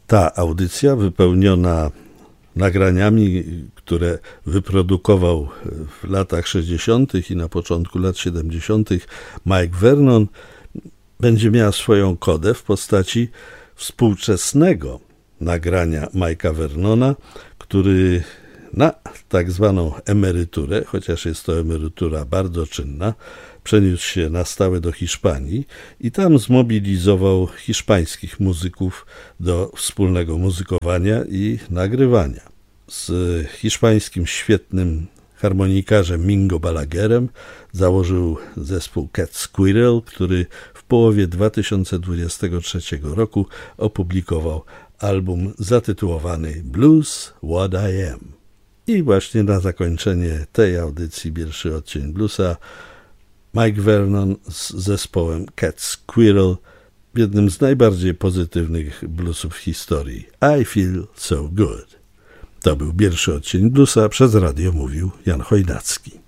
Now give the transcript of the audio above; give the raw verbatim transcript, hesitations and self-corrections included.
Ta audycja wypełniona nagraniami, które wyprodukował w latach sześćdziesiątych i na początku lat siedemdziesiątych Mike Vernon, będzie miała swoją kodę w postaci współczesnego nagrania Mike'a Vernona, który na tak zwaną emeryturę, chociaż jest to emerytura bardzo czynna, przeniósł się na stałe do Hiszpanii i tam zmobilizował hiszpańskich muzyków do wspólnego muzykowania i nagrywania. Z hiszpańskim świetnym harmonikarzem Mingo Balaguerem założył zespół Cat Squirrel, który w połowie dwa tysiące dwudziestego trzeciego roku opublikował album zatytułowany Blues What I Am. I właśnie na zakończenie tej audycji Pierwszy odcień bluesa Mike Vernon z zespołem Cat Squirrel w jednym z najbardziej pozytywnych bluesów w historii. I Feel So Good. To był Pierwszy odcień bluesa, przez radio mówił Jan Chojnacki.